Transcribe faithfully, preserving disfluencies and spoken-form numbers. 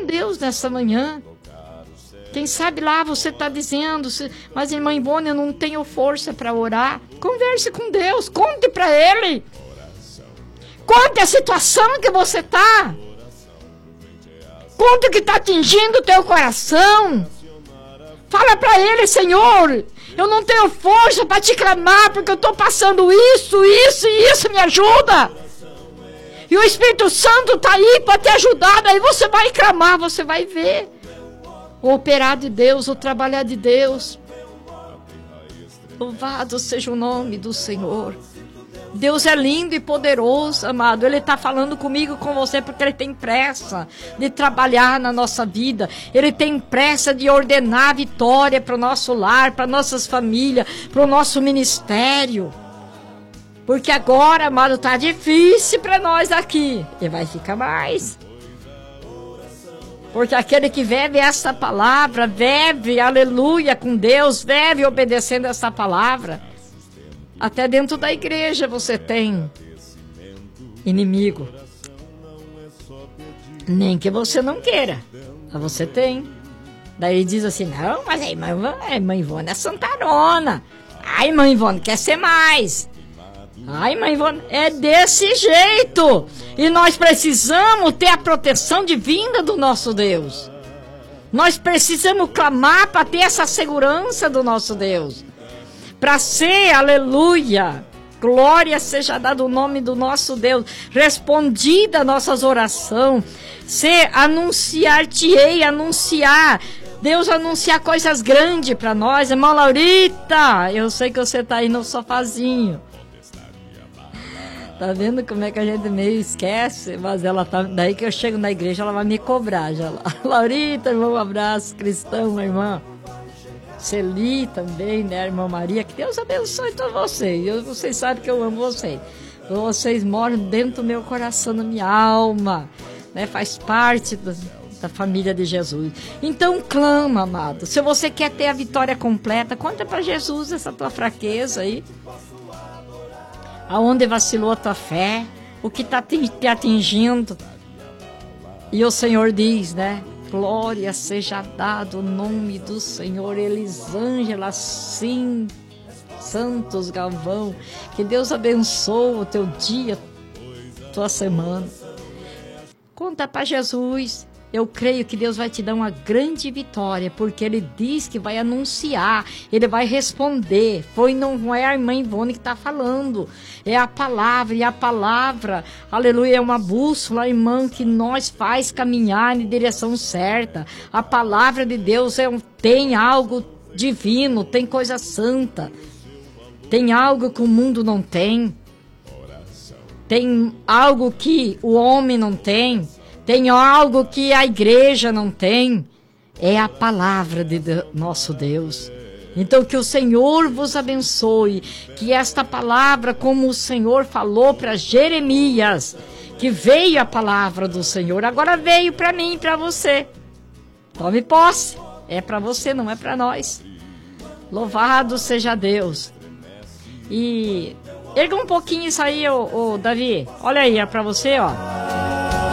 Deus nessa manhã. Quem sabe lá você está dizendo, mas irmã Ivone, eu não tenho força para orar. Converse com Deus, conte para Ele. Conte a situação que você está. Conte o que está atingindo o teu coração. Fala para Ele, Senhor, eu não tenho força para te clamar, porque eu estou passando isso, isso e isso, me ajuda. E o Espírito Santo está aí para te ajudar, daí você vai clamar, você vai ver o operar de Deus, o trabalhar de Deus. Louvado seja o nome do Senhor. Deus é lindo e poderoso, amado. Ele está falando comigo, com você, porque Ele tem pressa de trabalhar na nossa vida. Ele tem pressa de ordenar vitória para o nosso lar, para nossas famílias, para o nosso ministério. Porque agora, amado, está difícil para nós aqui. E vai ficar mais. Porque aquele que vive essa palavra, vive, aleluia, com Deus, vive obedecendo essa palavra. Até dentro da igreja você tem inimigo. Nem que você não queira, mas você tem. Daí diz assim, não, mas a irmã, a irmã Ivone é santarona. A irmã Ivone quer ser mais. Ai, mãe, é desse jeito. E nós precisamos ter a proteção divina do nosso Deus. Nós precisamos clamar para ter essa segurança do nosso Deus. Para ser, aleluia, glória seja dada o nome do nosso Deus. Respondida nossas orações. Ser, anunciar-te-ei, anunciar. Deus anunciar coisas grandes para nós. Irmã Laurita, eu sei que você está aí no sofazinho. Tá vendo como é que a gente meio esquece? Mas ela tá. Daí que eu chego na igreja, ela vai me cobrar já. Laurita, irmão, um abraço, cristão, irmã. Celi também, né, irmã Maria? Que Deus abençoe todos vocês. Eu, vocês sabem que eu amo vocês. Vocês moram dentro do meu coração, na minha alma. Né? Faz parte do, da família de Jesus. Então clama, amado. Se você quer ter a vitória completa, conta para Jesus essa tua fraqueza aí. Aonde vacilou a tua fé, o que está te atingindo. E o Senhor diz, né? Glória seja dado o nome do Senhor. Elisângela, sim. Santos Galvão. Que Deus abençoe o teu dia, tua semana. Conta para Jesus. Eu creio que Deus vai te dar uma grande vitória, porque Ele diz que vai anunciar, Ele vai responder. Foi, não é a irmã Ivone que está falando, é a palavra, e a palavra, aleluia, é uma bússola, irmã, que nós faz caminhar em direção certa. A palavra de Deus é um, tem algo divino, tem coisa santa, tem algo que o mundo não tem, tem algo que o homem não tem. Tem algo que a igreja não tem, é a palavra de nosso Deus. Então que o Senhor vos abençoe, que esta palavra, como o Senhor falou para Jeremias, que veio a palavra do Senhor, agora veio para mim e para você. Tome posse, é para você, não é para nós. Louvado seja Deus. E erga um pouquinho isso aí, ô, ô Davi, olha aí, é para você, ó.